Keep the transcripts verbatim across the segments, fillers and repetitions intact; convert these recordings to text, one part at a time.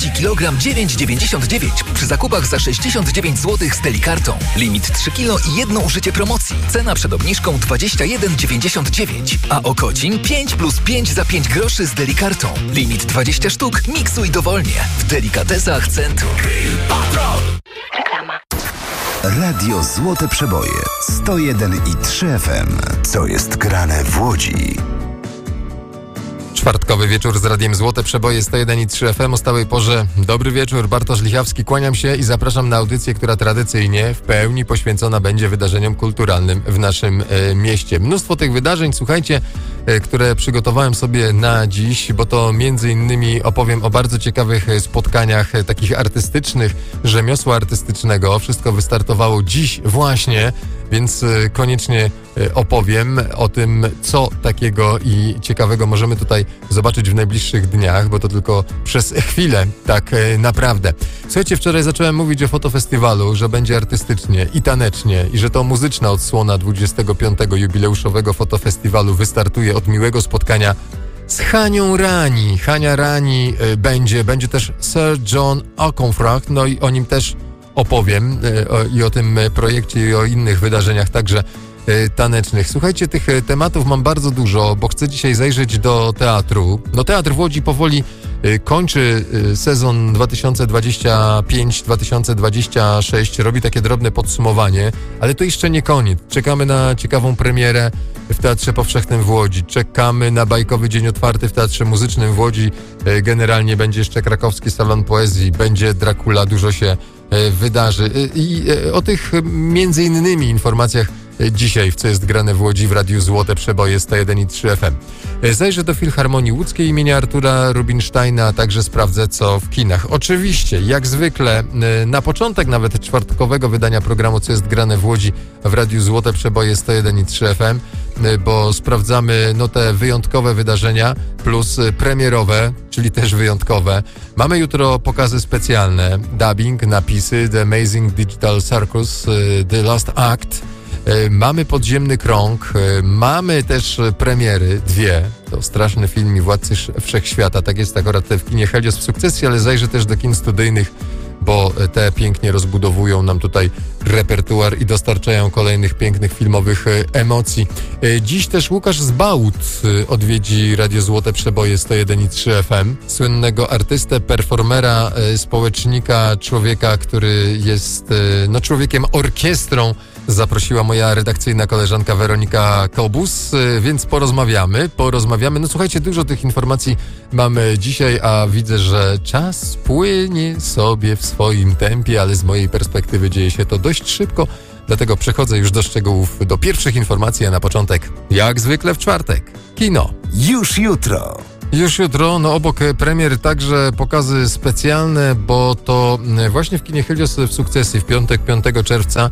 czterdzieści kilogramów dziewięć dziewięćdziesiąt dziewięć przy zakupach za sześćdziesiąt dziewięć złotych z Delikartą. Limit trzy kilogramy i jedno użycie promocji. Cena przed obniżką dwadzieścia jeden dziewięćdziesiąt dziewięć. A okocin pięć plus pięć za pięć groszy z Delikartą. Limit dwadzieścia sztuk, miksuj dowolnie. W Delikatesach Centrum. Patrol! Reklama. Radio Złote Przeboje sto jeden i trzy F M. Co jest grane w Łodzi? Czwartkowy wieczór z Radiem Złote Przeboje sto jeden i trzy F M o stałej porze. Dobry wieczór, Bartosz Lichawski, kłaniam się i zapraszam na audycję, która tradycyjnie w pełni poświęcona będzie wydarzeniom kulturalnym w naszym e, mieście. Mnóstwo tych wydarzeń, słuchajcie, e, które przygotowałem sobie na dziś, bo to między innymi opowiem o bardzo ciekawych spotkaniach e, takich artystycznych, rzemiosła artystycznego. Wszystko wystartowało dziś właśnie, więc e, koniecznie e, opowiem o tym, co takiego i ciekawego możemy tutaj zobaczyć w najbliższych dniach, bo to tylko przez chwilę tak e, naprawdę. Słuchajcie, wczoraj zacząłem mówić o fotofestiwalu, że będzie artystycznie i tanecznie i że to muzyczna odsłona dwudziestego piątego jubileuszowego fotofestiwalu wystartuje od miłego spotkania z Hanią Rani. Hania Rani y, będzie, będzie też Sir John Oakenfold, no i o nim też opowiem y, o, i o tym projekcie i o innych wydarzeniach także y, tanecznych. Słuchajcie, tych y, tematów mam bardzo dużo, bo chcę dzisiaj zajrzeć do teatru. No teatr w Łodzi powoli y, kończy y, sezon dwa tysiące dwudziesty piąty dwa tysiące dwudziesty szósty, robi takie drobne podsumowanie, ale to jeszcze nie koniec. Czekamy na ciekawą premierę w Teatrze Powszechnym w Łodzi. Czekamy na bajkowy dzień otwarty w Teatrze Muzycznym w Łodzi. Generalnie będzie jeszcze krakowski salon poezji, będzie Dracula, dużo się wydarzy. I o tych między innymi informacjach dzisiaj w Co jest grane w Łodzi w Radiu Złote Przeboje sto jeden i trzy F M. Zajrzę do Filharmonii Łódzkiej imienia Artura Rubinsteina, a także sprawdzę, co w kinach. Oczywiście, jak zwykle, na początek nawet czwartkowego wydania programu Co jest grane w Łodzi w Radiu Złote Przeboje sto jeden i trzy F M, bo sprawdzamy no te wyjątkowe wydarzenia plus premierowe, czyli też wyjątkowe. Mamy jutro pokazy specjalne, dubbing, napisy, The Amazing Digital Circus, The Last Act. Mamy Podziemny Krąg, mamy też premiery, dwie. To straszny film i Władcy Wszechświata. Tak jest akurat w kinie Helios w sukcesji, ale zajrzę też do kin studyjnych, bo te pięknie rozbudowują nam tutaj repertuar i dostarczają kolejnych pięknych filmowych emocji. Dziś też Łukasz Zbaut odwiedzi Radio Złote Przeboje sto jeden i trzy F M. Słynnego artystę, performera, społecznika, człowieka, który jest no, człowiekiem orkiestrą. Zaprosiła moja redakcyjna koleżanka Weronika Kobus, więc porozmawiamy, porozmawiamy. No słuchajcie, dużo tych informacji mamy dzisiaj, a widzę, że czas płynie sobie w swoim tempie, ale z mojej perspektywy dzieje się to dość szybko, dlatego przechodzę już do szczegółów, do pierwszych informacji, a na początek, jak zwykle w czwartek, kino. Już jutro. Już jutro, no obok premier także pokazy specjalne, bo to właśnie w kinie Helios w sukcesji w piątek, piątego czerwca,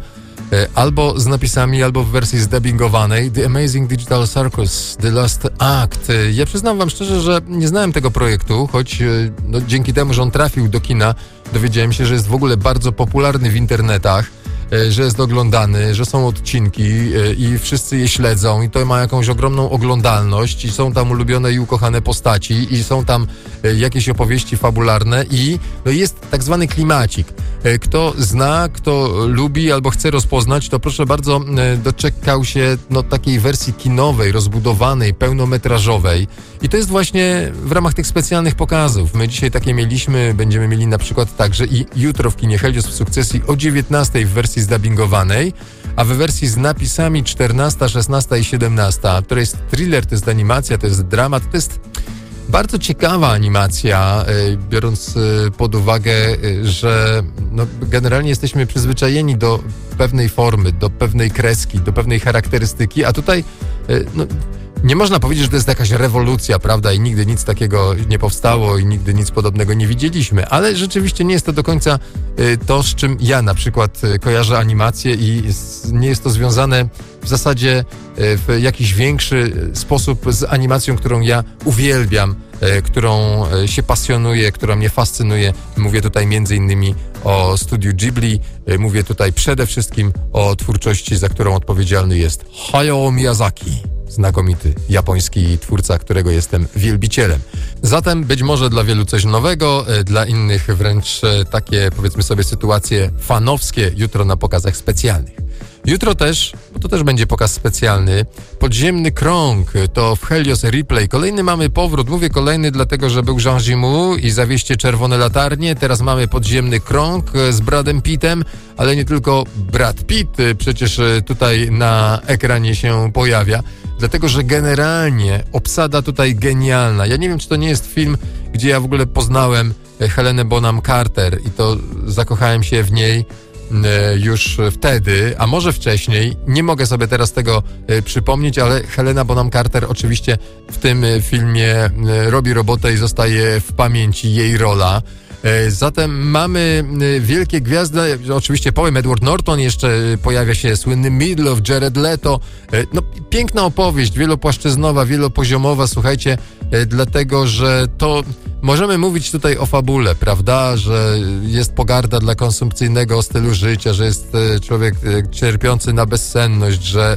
albo z napisami, albo w wersji zdubbingowanej The Amazing Digital Circus, The Last Act. Ja przyznam wam szczerze, że nie znałem tego projektu, choć no, dzięki temu, że on trafił do kina, dowiedziałem się, że jest w ogóle bardzo popularny w internetach, że jest oglądany, że są odcinki i wszyscy je śledzą i to ma jakąś ogromną oglądalność i są tam ulubione i ukochane postaci i są tam jakieś opowieści fabularne i no jest tak zwany klimacik. Kto zna, kto lubi albo chce rozpoznać, to proszę bardzo, doczekał się no, takiej wersji kinowej, rozbudowanej, pełnometrażowej i to jest właśnie w ramach tych specjalnych pokazów. My dzisiaj takie mieliśmy, będziemy mieli na przykład także i jutro w kinie Helios w sukcesji o dziewiętnastej w wersji zdubbingowanej, a w wersji z napisami czternasta, szesnasta i siedemnasta, to jest thriller, to jest animacja, to jest dramat, to jest bardzo ciekawa animacja, biorąc pod uwagę, że no, generalnie jesteśmy przyzwyczajeni do pewnej formy, do pewnej kreski, do pewnej charakterystyki, a tutaj no, nie można powiedzieć, że to jest jakaś rewolucja, prawda, i nigdy nic takiego nie powstało i nigdy nic podobnego nie widzieliśmy, ale rzeczywiście nie jest to do końca to, z czym ja na przykład kojarzę animację i nie jest to związane w zasadzie w jakiś większy sposób z animacją, którą ja uwielbiam, którą się pasjonuję, która mnie fascynuje. Mówię tutaj między innymi o studiu Ghibli, mówię tutaj przede wszystkim o twórczości, za którą odpowiedzialny jest Hayao Miyazaki. znakomity japoński twórca, którego jestem wielbicielem. Zatem być może dla wielu coś nowego, dla innych wręcz takie, powiedzmy sobie, sytuacje fanowskie jutro na pokazach specjalnych. Jutro też, bo to też będzie pokaz specjalny, Podziemny Krąg, to w Helios Replay. Kolejny mamy powrót, mówię kolejny dlatego, że był Jean Giraud i Zawieście Czerwone Latarnie. Teraz mamy Podziemny Krąg z Bradem Pittem, ale nie tylko Brad Pitt przecież tutaj na ekranie się pojawia, dlatego, że generalnie obsada tutaj genialna. Ja nie wiem, czy to nie jest film, gdzie ja w ogóle poznałem Helenę Bonham Carter i to zakochałem się w niej już wtedy, a może wcześniej, nie mogę sobie teraz tego e, przypomnieć, ale Helena Bonham Carter oczywiście w tym filmie e, robi robotę i zostaje w pamięci jej rola. E, zatem mamy e, wielkie gwiazdy, oczywiście powiem, Edward Norton, jeszcze pojawia się słynny Middle of Jared Leto. E, no, piękna opowieść, wielopłaszczyznowa, wielopoziomowa, słuchajcie, e, dlatego, że to możemy mówić tutaj o fabule, prawda, że jest pogarda dla konsumpcyjnego stylu życia, że jest człowiek cierpiący na bezsenność, że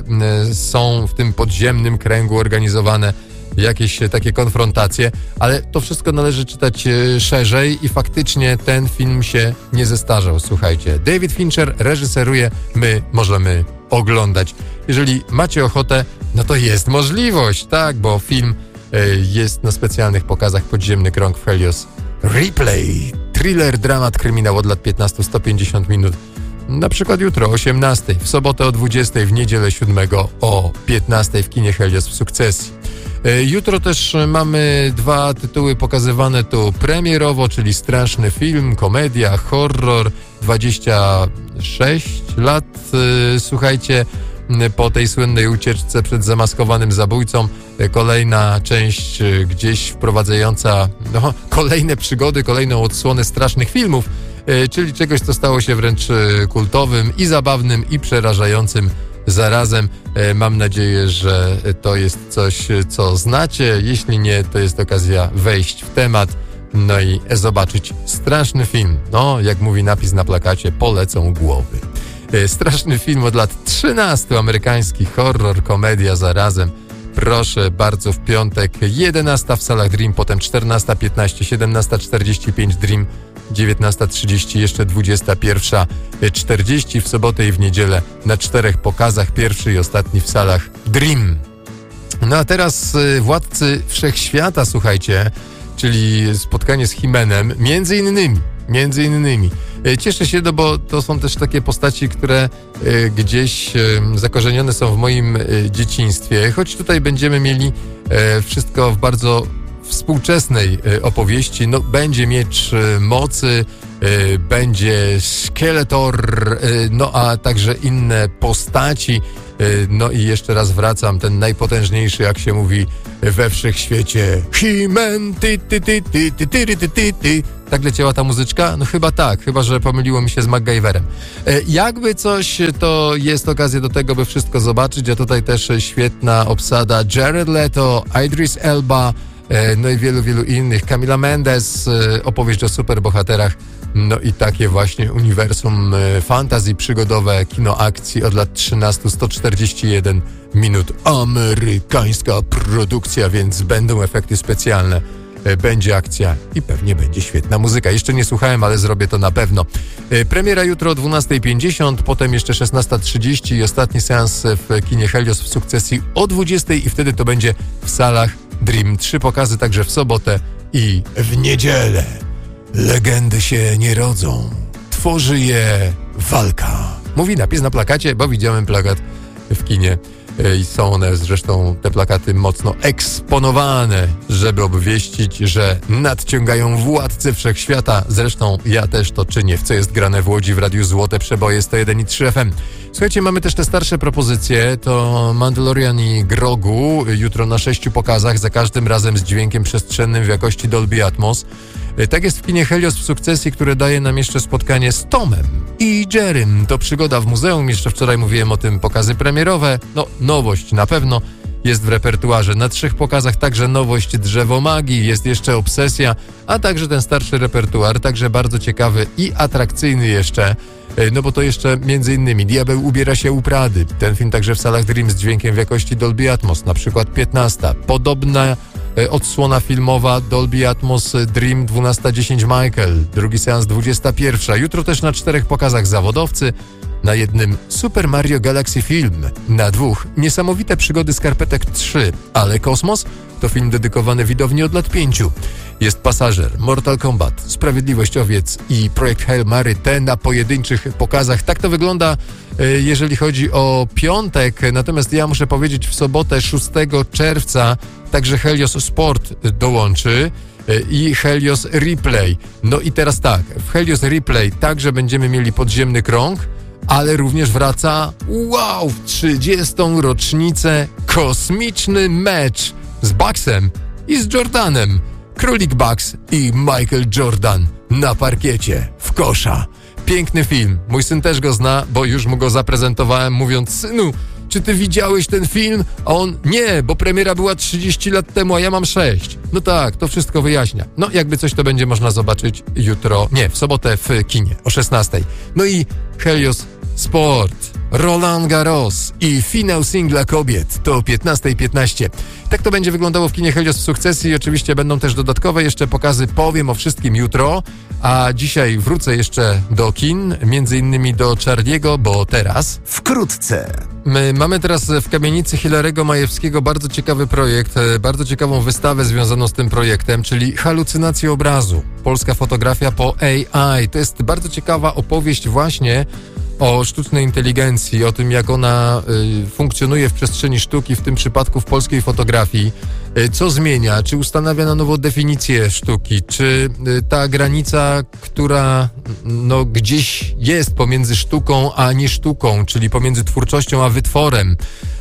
są w tym podziemnym kręgu organizowane jakieś takie konfrontacje, ale to wszystko należy czytać szerzej i faktycznie ten film się nie zestarzał, słuchajcie. David Fincher reżyseruje, my możemy oglądać. Jeżeli macie ochotę, no to jest możliwość, tak, bo film jest na specjalnych pokazach Podziemny Krąg w Helios Replay. Thriller, dramat, kryminał od lat piętnastu, sto pięćdziesiąt minut. Na przykład jutro o osiemnastej, w sobotę o dwudziestej, w niedzielę siódmego o piętnastej w kinie Helios w Sukcesji. Jutro też mamy dwa tytuły pokazywane tu premierowo, czyli straszny film, komedia, horror, dwadzieścia sześć lat, słuchajcie, po tej słynnej ucieczce przed zamaskowanym zabójcą, kolejna część gdzieś wprowadzająca no, kolejne przygody, kolejną odsłonę strasznych filmów, czyli czegoś, co stało się wręcz kultowym i zabawnym i przerażającym zarazem. Mam nadzieję, że to jest coś, co znacie. Jeśli nie, to jest okazja wejść w temat, no i zobaczyć straszny film. No, jak mówi napis na plakacie, polecą głowy. Straszny film od lat trzynastu, amerykański horror, komedia zarazem. Proszę bardzo, w piątek jedenasta w salach Dream, potem czternasta piętnaście, siedemnasta czterdzieści pięć Dream, dziewiętnasta trzydzieści, jeszcze dwudziesta pierwsza czterdzieści w sobotę i w niedzielę na czterech pokazach, pierwszy i ostatni w salach Dream. No a teraz Władcy Wszechświata, słuchajcie, czyli spotkanie z He-Manem, między innymi, między innymi. Cieszę się, no bo to są też takie postaci, które y, gdzieś y, zakorzenione są w moim y, dzieciństwie, choć tutaj będziemy mieli y, wszystko w bardzo współczesnej y, opowieści. No, będzie Miecz y, Mocy, y, będzie Skeletor, y, no a także inne postaci. Y, no i jeszcze raz wracam, ten najpotężniejszy, jak się mówi we wszechświecie, He-Man, ty, ty, ty, ty, ty, ty, ty, ty, ty. Tak leciała ta muzyczka? No chyba tak, chyba że pomyliło mi się z MacGyverem. E, jakby coś, to jest okazja do tego, by wszystko zobaczyć, a tutaj też świetna obsada Jared Leto, Idris Elba, e, no i wielu, wielu innych. Camila Mendes, e, opowieść o superbohaterach, no i takie właśnie uniwersum e, fantasy przygodowe, kino akcji od lat trzynastu, sto czterdzieści jeden minut. Amerykańska produkcja, więc będą efekty specjalne. Będzie akcja i pewnie będzie świetna muzyka. Jeszcze nie słuchałem, ale zrobię to na pewno. Premiera jutro o dwunasta pięćdziesiąt, potem jeszcze szesnasta trzydzieści i ostatni seans w kinie Helios w Sukcesji o dwudziestej i wtedy to będzie w salach Dream. Trzy pokazy także w sobotę i w niedzielę. Legendy się nie rodzą, tworzy je walka. Mówi napis na plakacie, bo widziałem plakat w kinie. I są one zresztą, te plakaty, mocno eksponowane, żeby obwieścić, że nadciągają Władcy Wszechświata. Zresztą ja też to czynię, w co jest grane w Łodzi w Radiu Złote Przeboje sto jeden i trzy F M. Słuchajcie, mamy też te starsze propozycje, to Mandalorian i Grogu, jutro na sześciu pokazach, za każdym razem z dźwiękiem przestrzennym w jakości Dolby Atmos. Tak jest w kinie Helios w Sukcesji, które daje nam jeszcze spotkanie z Tomem i Jerrym. To przygoda w muzeum, jeszcze wczoraj mówiłem o tym, pokazy premierowe, no nowość na pewno. jest w repertuarze. Na trzech pokazach także nowość Drzewo Magii, jest jeszcze Obsesja, a także ten starszy repertuar, także bardzo ciekawy i atrakcyjny jeszcze. No bo to jeszcze między innymi Diabeł ubiera się u Prady. Ten film także w salach Dream z dźwiękiem w jakości Dolby Atmos, na przykład piętnasta. Podobna odsłona filmowa Dolby Atmos Dream dwunasta dziesięć Michael. Drugi seans dwudziesta pierwsza. Jutro też na czterech pokazach Zawodowcy. Na jednym Super Mario Galaxy Film. Na dwóch Niesamowite przygody skarpetek trzy. Ale Kosmos to film dedykowany widowni od lat pięciu. Jest Pasażer, Mortal Kombat, Sprawiedliwość Owiec i Projekt Hail Mary, te na pojedynczych pokazach. Tak to wygląda, jeżeli chodzi o piątek. Natomiast ja muszę powiedzieć, w sobotę szóstego czerwca także Helios Sport dołączy i Helios Replay. No i teraz tak, w Helios Replay także będziemy mieli podziemny krąg, ale również wraca, wow, w trzydziestą rocznicę kosmiczny mecz z Bucksem i z Jordanem. Królik Bucks i Michael Jordan na parkiecie, w kosza. Piękny film. Mój syn też go zna, bo już mu go zaprezentowałem, mówiąc: synu, czy ty widziałeś ten film? A on: nie, bo premiera była trzydzieści lat temu, a ja mam sześć. No tak, to wszystko wyjaśnia. No jakby coś, to będzie można zobaczyć jutro, nie, w sobotę w kinie o szesnastej. No i Helios Sport, Roland Garros i finał singla kobiet to o piętnasta piętnaście. Tak to będzie wyglądało w kinie Helios w sukcesji i oczywiście będą też dodatkowe jeszcze pokazy, powiem o wszystkim jutro, a dzisiaj wrócę jeszcze do kin, między innymi do Charlie'ego, bo teraz... Wkrótce. My mamy teraz w kamienicy Hilarego Majewskiego bardzo ciekawy projekt, bardzo ciekawą wystawę związaną z tym projektem, czyli Halucynacje obrazu. Polska fotografia po A I. To jest bardzo ciekawa opowieść właśnie o sztucznej inteligencji, o tym, jak ona y, funkcjonuje w przestrzeni sztuki, w tym przypadku w polskiej fotografii, y, co zmienia, czy ustanawia na nowo definicję sztuki, czy y, ta granica, która no, gdzieś jest pomiędzy sztuką a nie sztuką, czyli pomiędzy twórczością a wytworem.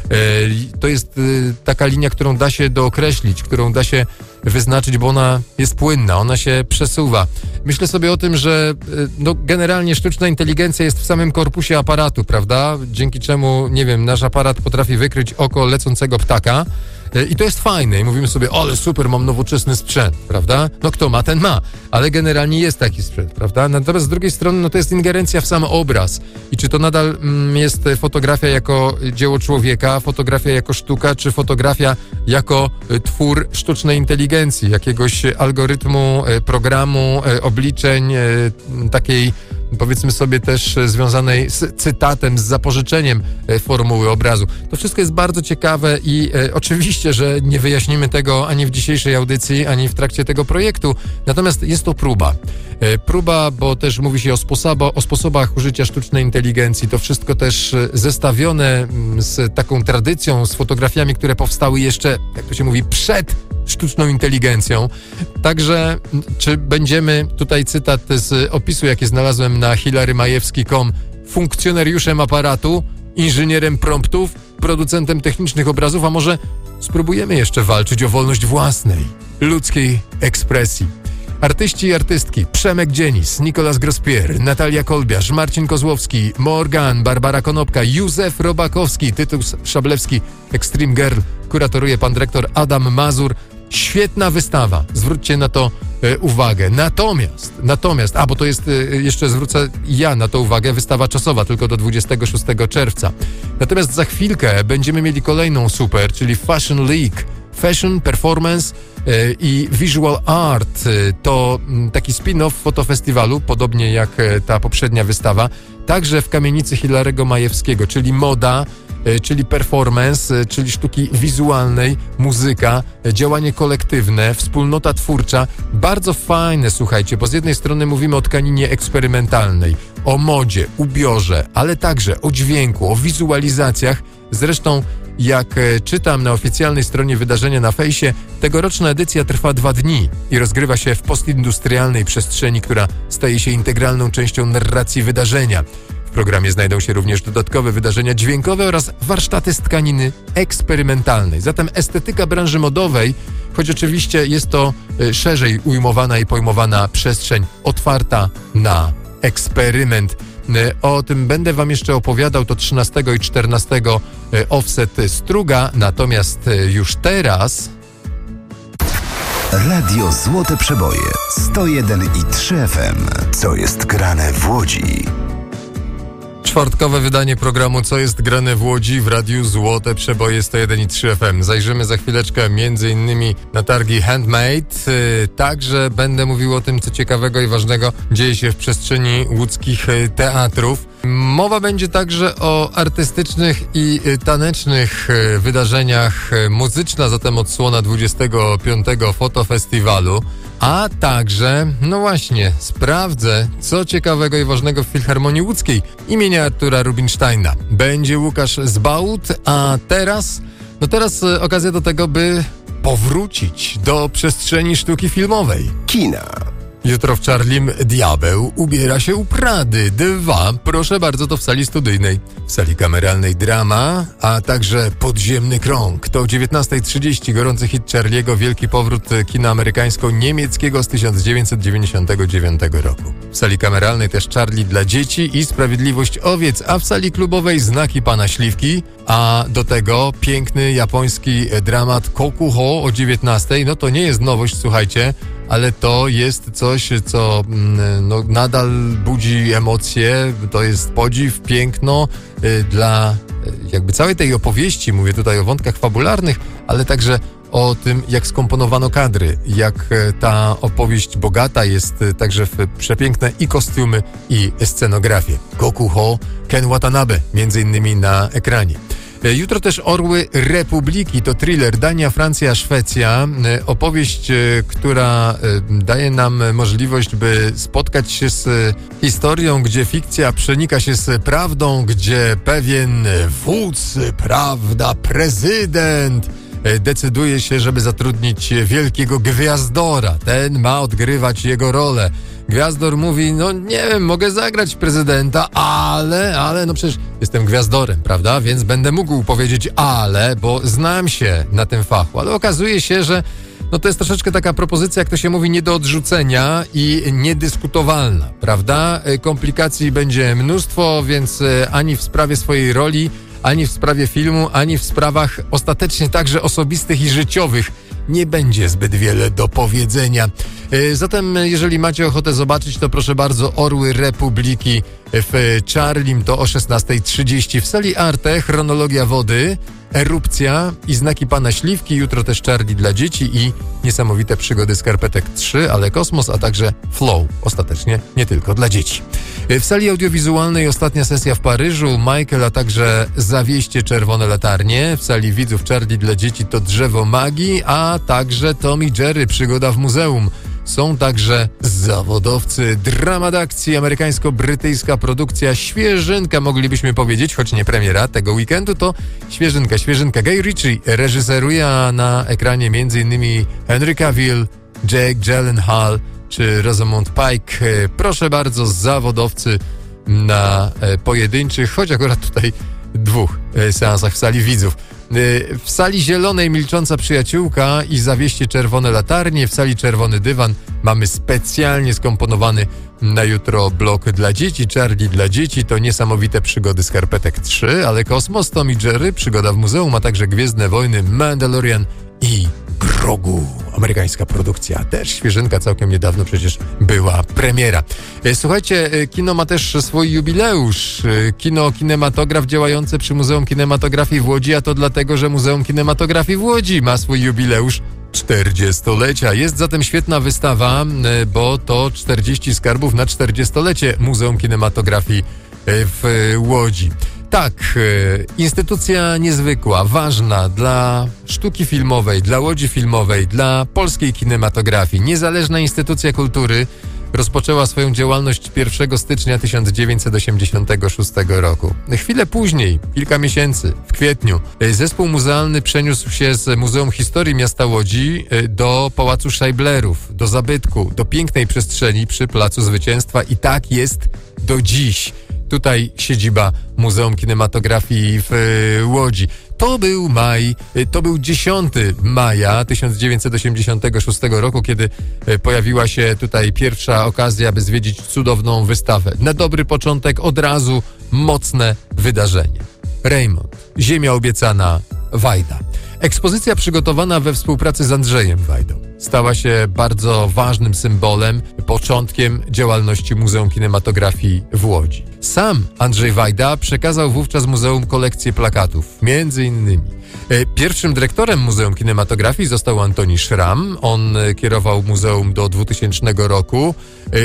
Y, to jest y, taka linia, którą da się dookreślić, którą da się wyznaczyć, bo ona jest płynna, ona się przesuwa. Myślę sobie o tym, że no, generalnie sztuczna inteligencja jest w samym korpusie aparatu, prawda? Dzięki czemu, nie wiem, nasz aparat potrafi wykryć oko lecącego ptaka i to jest fajne i mówimy sobie: ale super, mam nowoczesny sprzęt, prawda? No kto ma, ten ma, ale generalnie jest taki sprzęt, prawda? Natomiast z drugiej strony, no to jest ingerencja w sam obraz i czy to nadal mm, jest fotografia jako dzieło człowieka, fotografia jako sztuka, czy fotografia jako y, twór sztucznej inteligencji, jakiegoś algorytmu, y, programu, y, obliczeń, y, takiej, powiedzmy sobie, też związanej z cytatem, z zapożyczeniem e, formuły obrazu. To wszystko jest bardzo ciekawe i e, oczywiście, że nie wyjaśnimy tego ani w dzisiejszej audycji, ani w trakcie tego projektu. Natomiast jest to próba. E, próba, bo też mówi się o, sposobo, o sposobach użycia sztucznej inteligencji. To wszystko też e, zestawione m, z taką tradycją, z fotografiami, które powstały jeszcze, jak to się mówi, przed sztuczną inteligencją. Także czy będziemy, tutaj cytat z opisu, jaki znalazłem na hilarymajewski kropka com, funkcjonariuszem aparatu, inżynierem promptów, producentem technicznych obrazów, a może spróbujemy jeszcze walczyć o wolność własnej, ludzkiej ekspresji. Artyści i artystki: Przemek Dzienis, Nicolas Grospier, Natalia Kolbiarz, Marcin Kozłowski, Morgan, Barbara Konopka, Józef Robakowski, Tytus Szablewski, Extreme Girl, kuratoruje pan dyrektor Adam Mazur. Świetna wystawa, zwróćcie na to e, uwagę. Natomiast, natomiast, a bo to jest, e, jeszcze zwrócę ja na to uwagę, wystawa czasowa tylko do dwudziestego szóstego czerwca. Natomiast za chwilkę będziemy mieli kolejną super, czyli Fashion League. Fashion, performance e, i visual art. E, to m, taki spin-off fotofestiwalu, podobnie jak e, ta poprzednia wystawa, także w kamienicy Hilarego Majewskiego, czyli moda, czyli performance, czyli sztuki wizualnej, muzyka, działanie kolektywne, wspólnota twórcza. Bardzo fajne, słuchajcie, bo z jednej strony mówimy o tkaninie eksperymentalnej, o modzie, ubiorze, ale także o dźwięku, o wizualizacjach. Zresztą, jak czytam na oficjalnej stronie wydarzenia na fejsie, tegoroczna edycja trwa dwa dni i rozgrywa się w postindustrialnej przestrzeni, która staje się integralną częścią narracji wydarzenia. W programie znajdą się również dodatkowe wydarzenia dźwiękowe oraz warsztaty z tkaniny eksperymentalnej. Zatem estetyka branży modowej, choć oczywiście jest to y, szerzej ujmowana i pojmowana przestrzeń otwarta na eksperyment. O tym będę wam jeszcze opowiadał, to trzynastego i czternastego Offset Struga, natomiast już teraz... Radio Złote Przeboje sto jeden i trzy F M. Co jest grane w Łodzi? Czwartkowe wydanie programu Co jest grane w Łodzi w Radiu Złote Przeboje sto jeden i trzy F M. Zajrzymy za chwileczkę między innymi na targi Handmade. Także będę mówił o tym, co ciekawego i ważnego dzieje się w przestrzeni łódzkich teatrów. Mowa będzie także o artystycznych i tanecznych wydarzeniach. Muzyczna zatem odsłona dwudziestego piątego Fotofestiwalu. A także, no właśnie, sprawdzę, co ciekawego i ważnego w Filharmonii Łódzkiej imienia Artura Rubinsteina. Będzie Łukasz Zbaut, a teraz, no teraz okazja do tego, by powrócić do przestrzeni sztuki filmowej. Kina. Jutro w Charlim Diabeł ubiera się u Prady dwa. Proszę bardzo, to w sali studyjnej. W sali kameralnej drama, a także Podziemny Krąg. To o dziewiętnasta trzydzieści gorący hit Charliego, wielki powrót kina amerykańsko-niemieckiego z tysiąc dziewięćset dziewięćdziesiątego dziewiątego roku. W sali kameralnej też Charlie dla dzieci i Sprawiedliwość owiec, a w sali klubowej Znaki Pana Śliwki, a do tego piękny japoński dramat Kokuho o dziewiętnastej. No to nie jest nowość, słuchajcie, ale to jest coś, co no, nadal budzi emocje, to jest podziw, piękno y, dla y, jakby całej tej opowieści, mówię tutaj o wątkach fabularnych, ale także o tym, jak skomponowano kadry, jak y, ta opowieść bogata jest y, także w przepiękne i kostiumy, i scenografię. Kokuho, Ken Watanabe, między innymi na ekranie. Jutro też Orły Republiki, to thriller Dania, Francja, Szwecja. Opowieść, która daje nam możliwość, by spotkać się z historią, gdzie fikcja przenika się z prawdą, gdzie pewien wódz, prawda, prezydent decyduje się, żeby zatrudnić wielkiego gwiazdora. Ten ma odgrywać jego rolę. Gwiazdor mówi, no nie wiem, mogę zagrać prezydenta, ale, ale, no przecież jestem gwiazdorem, prawda? Więc będę mógł powiedzieć ale, bo znam się na tym fachu. Ale okazuje się, że no to jest troszeczkę taka propozycja, jak to się mówi, nie do odrzucenia i niedyskutowalna, prawda? Komplikacji będzie mnóstwo, więc ani w sprawie swojej roli, ani w sprawie filmu, ani w sprawach ostatecznie także osobistych i życiowych nie będzie zbyt wiele do powiedzenia. Zatem, jeżeli macie ochotę zobaczyć, to proszę bardzo, Orły Republiki w Charlim, to o szesnasta trzydzieści w sali Arte, Chronologia Wody, Erupcja i Znaki Pana Śliwki. Jutro też Charlie dla dzieci i Niesamowite przygody Skarpetek trzy, ale Kosmos, a także Flow. Ostatecznie nie tylko dla dzieci. W sali audiowizualnej ostatnia sesja w Paryżu, Michael, a także Zawieście Czerwone Latarnie. W sali widzów Charlie dla dzieci to Drzewo Magii, a także Tom i Jerry, Przygoda w Muzeum. Są także zawodowcy, dramat akcji, amerykańsko-brytyjska produkcja, świeżynka moglibyśmy powiedzieć, choć nie premiera tego weekendu, to świeżynka, świeżynka. Guy Ritchie reżyseruje, a na ekranie m.in. Henry Cavill, Jake Gyllenhaal czy Rosamund Pike. Proszę bardzo, zawodowcy na pojedynczych, choć akurat tutaj dwóch seansach w sali widzów. W sali zielonej Milcząca Przyjaciółka i Zawieście Czerwone Latarnie. W sali Czerwony Dywan mamy specjalnie skomponowany na jutro blok dla dzieci. Charlie dla dzieci to Niesamowite przygody Skarpetek trzy, ale Kosmos, Tom i Jerry, Przygoda w Muzeum, a także Gwiezdne Wojny, Mandalorian i Grogu. Amerykańska produkcja, też świeżynka, całkiem niedawno przecież była premiera. Słuchajcie, kino ma też swój jubileusz. Kino Kinematograf działające przy Muzeum Kinematografii w Łodzi, a to dlatego, że Muzeum Kinematografii w Łodzi ma swój jubileusz czterdziestolecia. Jest zatem świetna wystawa, bo to czterdzieści skarbów na czterdziestolecie Muzeum Kinematografii w Łodzi. Tak, instytucja niezwykła, ważna dla sztuki filmowej, dla Łodzi filmowej, dla polskiej kinematografii. Niezależna instytucja kultury rozpoczęła swoją działalność pierwszego stycznia tysiąc dziewięćset osiemdziesiątego szóstego roku. Chwilę później, kilka miesięcy, w kwietniu, zespół muzealny przeniósł się z Muzeum Historii Miasta Łodzi do Pałacu Szajblerów, do zabytku, do pięknej przestrzeni przy Placu Zwycięstwa i tak jest do dziś. Tutaj siedziba Muzeum Kinematografii w Łodzi. To był maj, to był dziesiątego maja tysiąc dziewięćset osiemdziesiątego szóstego roku, kiedy pojawiła się tutaj pierwsza okazja, by zwiedzić cudowną wystawę. Na dobry początek od razu mocne wydarzenie. Raymond, Ziemia obiecana, Wajda. Ekspozycja przygotowana we współpracy z Andrzejem Wajdą stała się bardzo ważnym symbolem, początkiem działalności Muzeum Kinematografii w Łodzi. Sam Andrzej Wajda przekazał wówczas muzeum kolekcję plakatów, między innymi. Pierwszym dyrektorem Muzeum Kinematografii został Antoni Szram. On kierował muzeum do dwutysięcznego roku.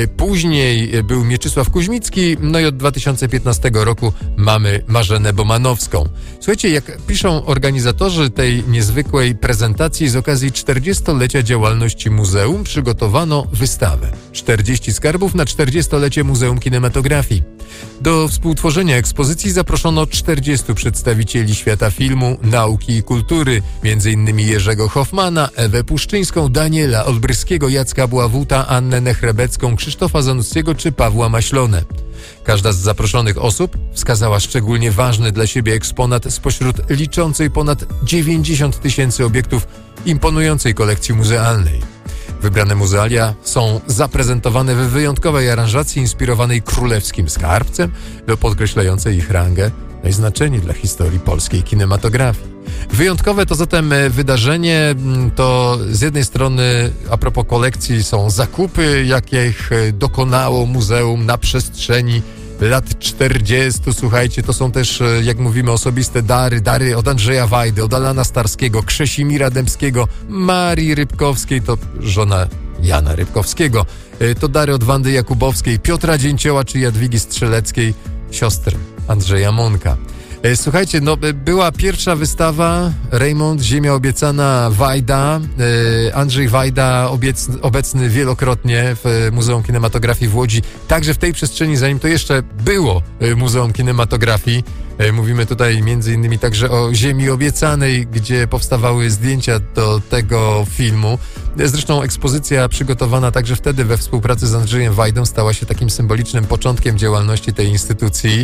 Później był Mieczysław Kuźmicki, no i od dwa tysiące piętnastego roku mamy Marzenę Bomanowską. Słuchajcie, jak piszą organizatorzy tej niezwykłej prezentacji, z okazji czterdziestolecia działalności muzeum przygotowano wystawę. czterdzieści skarbów na czterdziestolecie Muzeum Kinematografii. Do współtworzenia ekspozycji zaproszono czterdziestu przedstawicieli świata filmu, nauki i kultury, między innymi Jerzego Hoffmana, Ewę Puszczyńską, Daniela Olbryskiego, Jacka Bławuta, Annę Nechrebecką, Krzysztofa Zanussiego czy Pawła Maślonę. Każda z zaproszonych osób wskazała szczególnie ważny dla siebie eksponat spośród liczącej ponad dziewięćdziesiąt tysięcy obiektów imponującej kolekcji muzealnej. Wybrane muzealia są zaprezentowane w wyjątkowej aranżacji inspirowanej królewskim skarbcem, podkreślającej ich rangę no i znaczenie dla historii polskiej kinematografii. Wyjątkowe to zatem wydarzenie, to z jednej strony a propos kolekcji są zakupy, jakich dokonało muzeum na przestrzeni lat czterdziestu. Słuchajcie, to są też, jak mówimy, osobiste dary. Dary od Andrzeja Wajdy, od Alana Starskiego, Krzesimira Dębskiego, Marii Rybkowskiej, to żona Jana Rybkowskiego. To dary od Wandy Jakubowskiej, Piotra Dzięcioła czy Jadwigi Strzeleckiej, siostry Andrzeja Monka. Słuchajcie, no była pierwsza wystawa, Raymond, Ziemia obiecana, Wajda, Andrzej Wajda obecny, obecny wielokrotnie w Muzeum Kinematografii w Łodzi, także w tej przestrzeni, zanim to jeszcze było Muzeum Kinematografii. Mówimy tutaj między innymi także o Ziemi obiecanej, gdzie powstawały zdjęcia do tego filmu. Zresztą ekspozycja przygotowana także wtedy we współpracy z Andrzejem Wajdą stała się takim symbolicznym początkiem działalności tej instytucji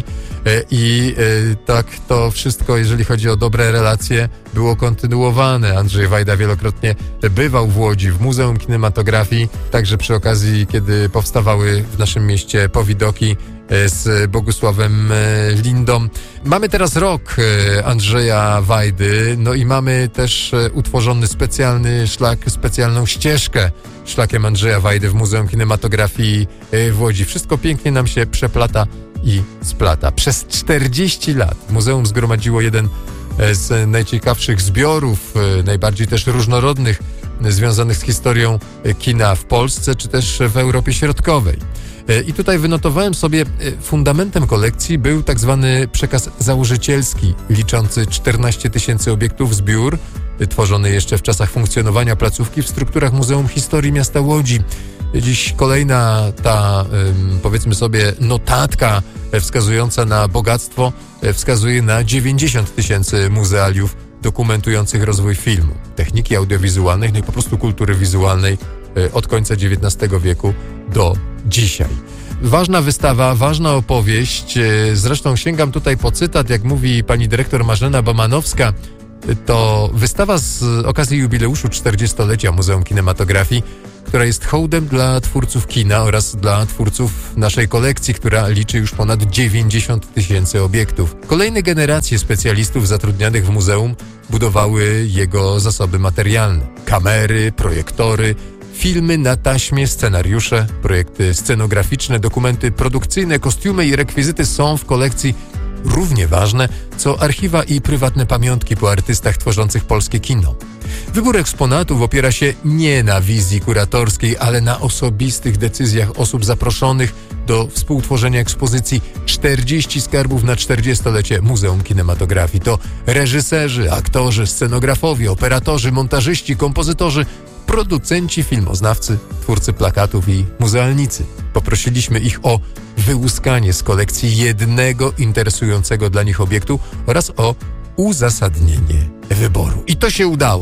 i tak to wszystko, jeżeli chodzi o dobre relacje, było kontynuowane. Andrzej Wajda wielokrotnie bywał w Łodzi, w Muzeum Kinematografii, także przy okazji, kiedy powstawały w naszym mieście powidoki z Bogusławem Lindą. Mamy teraz rok Andrzeja Wajdy, no i mamy też utworzony specjalny szlak, specjalną ścieżkę szlakiem Andrzeja Wajdy w Muzeum Kinematografii w Łodzi. Wszystko pięknie nam się przeplata i splata. Przez czterdzieści lat muzeum zgromadziło jeden z najciekawszych zbiorów, najbardziej też różnorodnych, związanych z historią kina w Polsce, czy też w Europie Środkowej. I tutaj wynotowałem sobie, fundamentem kolekcji był tak zwany przekaz założycielski, liczący czternaście tysięcy obiektów, zbiór, tworzony jeszcze w czasach funkcjonowania placówki w strukturach Muzeum Historii Miasta Łodzi. Dziś kolejna ta, powiedzmy sobie, notatka wskazująca na bogactwo wskazuje na dziewięćdziesiąt tysięcy muzealiów dokumentujących rozwój filmu, techniki audiowizualnej, no i po prostu kultury wizualnej od końca dziewiętnastego wieku do dzisiaj. Ważna wystawa, ważna opowieść. Zresztą sięgam tutaj po cytat, jak mówi pani dyrektor Marzena Bomanowska. To wystawa z okazji jubileuszu czterdziestolecia Muzeum Kinematografii, która jest hołdem dla twórców kina oraz dla twórców naszej kolekcji, która liczy już ponad dziewięćdziesiąt tysięcy obiektów. Kolejne generacje specjalistów zatrudnianych w muzeum budowały jego zasoby materialne. Kamery, projektory, filmy na taśmie, scenariusze, projekty scenograficzne, dokumenty produkcyjne, kostiumy i rekwizyty są w kolekcji równie ważne, co archiwa i prywatne pamiątki po artystach tworzących polskie kino. Wybór eksponatów opiera się nie na wizji kuratorskiej, ale na osobistych decyzjach osób zaproszonych do współtworzenia ekspozycji czterdzieści skarbów na czterdziestolecie Muzeum Kinematografii. To reżyserzy, aktorzy, scenografowie, operatorzy, montażyści, kompozytorzy, producenci, filmoznawcy, twórcy plakatów i muzealnicy. Poprosiliśmy ich o wyłuskanie z kolekcji jednego interesującego dla nich obiektu oraz o uzasadnienie wyboru. I to się udało.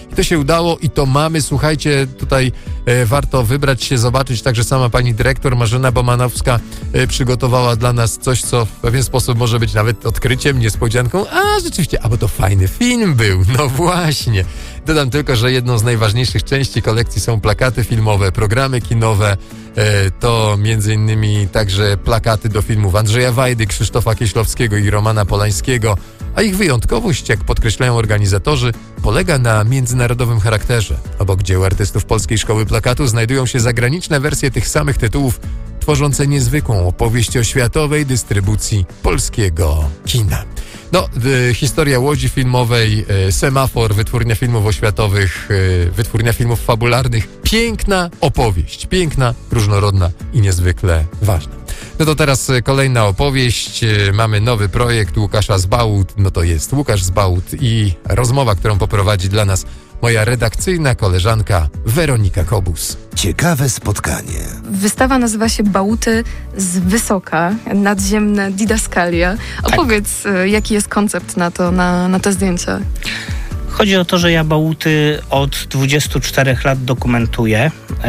I to się udało i to mamy. Słuchajcie, tutaj e, warto wybrać się, zobaczyć. Także sama pani dyrektor Marzena Bomanowska e, przygotowała dla nas coś, co w pewien sposób może być nawet odkryciem, niespodzianką. A rzeczywiście, a bo to fajny film był. No właśnie. Dodam tylko, że jedną z najważniejszych części kolekcji są plakaty filmowe, programy kinowe. E, to między innymi także plakaty do filmów Andrzeja Wajdy, Krzysztofa Kieślowskiego i Romana Polańskiego, a ich wyjątkowość, jak podkreślają organizatorzy, polega na międzynarodowym charakterze. Obok dzieł artystów Polskiej Szkoły Plakatu znajdują się zagraniczne wersje tych samych tytułów, tworzące niezwykłą opowieść o światowej dystrybucji polskiego kina. No, y, historia Łodzi Filmowej, y, Semafor, wytwórnia filmów oświatowych, y, wytwórnia filmów fabularnych. Piękna opowieść, piękna, różnorodna i niezwykle ważna. No to teraz y, kolejna opowieść. Y, mamy nowy projekt Łukasza Zbałut. No to jest Łukasz Zbałut i rozmowa, którą poprowadzi dla nas moja redakcyjna koleżanka Weronika Kobus. Ciekawe spotkanie. Wystawa nazywa się Bałuty z wysoka, nadziemne didaskalia. Opowiedz, tak. Jaki jest koncept na to, na, na te zdjęcia? Chodzi o to, że ja bałuty od dwudziestu czterech lat dokumentuję yy,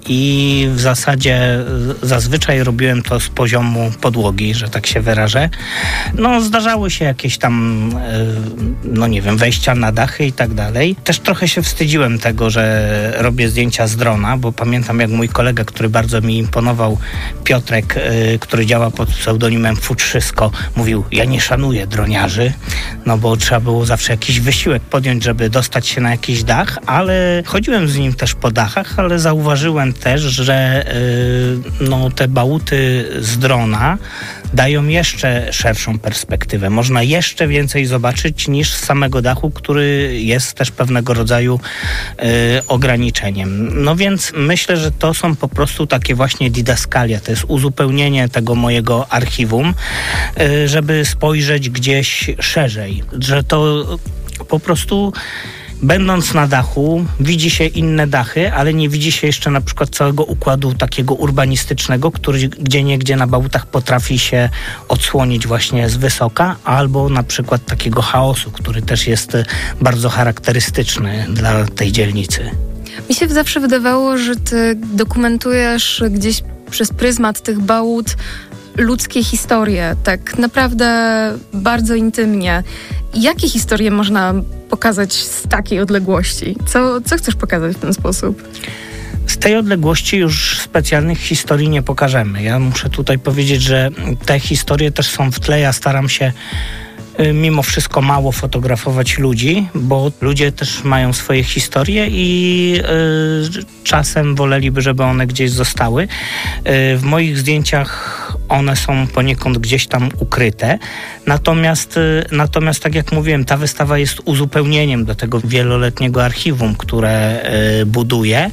i w zasadzie zazwyczaj robiłem to z poziomu podłogi, że tak się wyrażę. No zdarzały się jakieś tam, yy, no nie wiem, wejścia na dachy i tak dalej. Też trochę się wstydziłem tego, że robię zdjęcia z drona, bo pamiętam jak mój kolega, który bardzo mi imponował, Piotrek, yy, który działa pod pseudonimem Futrzysko, mówił, ja nie szanuję droniarzy, no bo trzeba było zawsze jakiś wysiłek podjąć, żeby dostać się na jakiś dach, ale chodziłem z nim też po dachach, ale zauważyłem też, że yy, no, te bałuty z drona dają jeszcze szerszą perspektywę. Można jeszcze więcej zobaczyć niż z samego dachu, który jest też pewnego rodzaju yy, ograniczeniem. No więc myślę, że to są po prostu takie właśnie didaskalia. To jest uzupełnienie tego mojego archiwum, yy, żeby spojrzeć gdzieś szerzej. Że to po prostu będąc na dachu widzi się inne dachy, ale nie widzi się jeszcze na przykład całego układu takiego urbanistycznego, który gdzieniegdzie na bałutach potrafi się odsłonić właśnie z wysoka, albo na przykład takiego chaosu, który też jest bardzo charakterystyczny dla tej dzielnicy. Mi się zawsze wydawało, że ty dokumentujesz gdzieś przez pryzmat tych bałut ludzkie historie, tak naprawdę bardzo intymnie. Jakie historie można pokazać z takiej odległości? Co, co chcesz pokazać w ten sposób? Z tej odległości już specjalnych historii nie pokażemy. Ja muszę tutaj powiedzieć, że te historie też są w tle. Ja staram się mimo wszystko mało fotografować ludzi, bo ludzie też mają swoje historie i y, czasem woleliby, żeby one gdzieś zostały. Y, w moich zdjęciach one są poniekąd gdzieś tam ukryte. Natomiast, y, natomiast tak jak mówiłem, ta wystawa jest uzupełnieniem do tego wieloletniego archiwum, które y, buduję.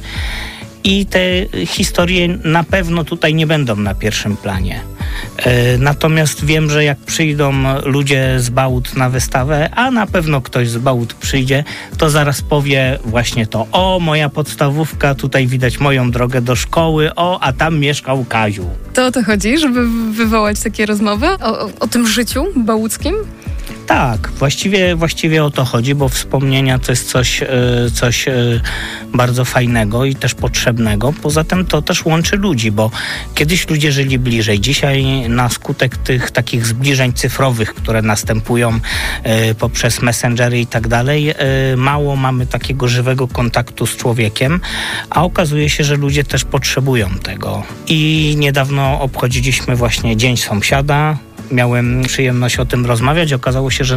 I te historie na pewno tutaj nie będą na pierwszym planie. Natomiast wiem, że jak przyjdą ludzie z Bałut na wystawę, a na pewno ktoś z Bałut przyjdzie, to zaraz powie właśnie to: o, moja podstawówka, tutaj widać moją drogę do szkoły, o, a tam mieszkał Kaziu. To o to chodzi, żeby wywołać takie rozmowy o, o, o tym życiu bałuckim? Tak, właściwie, właściwie o to chodzi, bo wspomnienia to jest coś, coś bardzo fajnego i też potrzebnego. Poza tym to też łączy ludzi, bo kiedyś ludzie żyli bliżej. Dzisiaj na skutek tych takich zbliżeń cyfrowych, które następują poprzez messengery i tak dalej, mało mamy takiego żywego kontaktu z człowiekiem, a okazuje się, że ludzie też potrzebują tego. I niedawno obchodziliśmy właśnie Dzień Sąsiada. Miałem przyjemność o tym rozmawiać. Okazało się, że